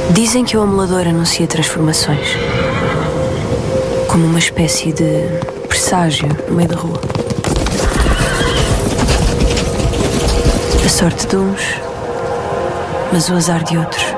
Dizem que o amulador anuncia transformações, como uma espécie de presságio no meio da rua. A sorte de uns, mas o azar de outros.